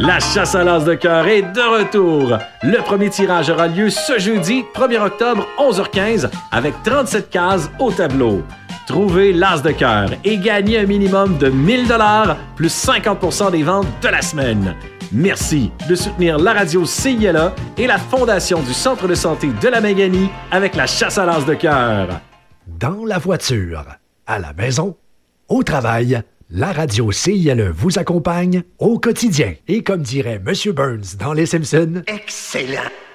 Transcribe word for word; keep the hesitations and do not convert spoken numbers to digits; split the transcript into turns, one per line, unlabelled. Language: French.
La chasse à l'as de cœur est de retour. Le premier tirage aura lieu ce jeudi, premier octobre, onze heures quinze, avec trente-sept cases au tableau. Trouvez l'as de cœur et gagnez un minimum de mille dollars plus cinquante pour cent des ventes de la semaine. Merci de soutenir la radio C I L A et la Fondation du Centre de santé de la Maganie avec la chasse à l'as de cœur.
Dans la voiture, à la maison, au travail, la radio C I L E vous accompagne au quotidien. Et comme dirait M. Burns dans Les Simpsons,
excellent!